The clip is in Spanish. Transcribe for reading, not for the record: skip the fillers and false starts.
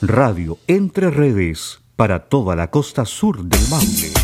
Radio Entre Redes para toda la costa sur del Maule.